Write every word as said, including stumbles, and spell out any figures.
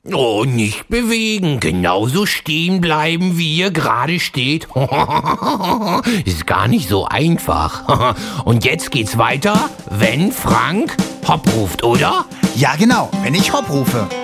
Oh, nicht bewegen, genauso stehen bleiben, wie ihr gerade steht. Ist gar nicht so einfach. Und jetzt geht's weiter, wenn Frank Hopp ruft, oder? Ja genau, wenn ich Hopp rufe.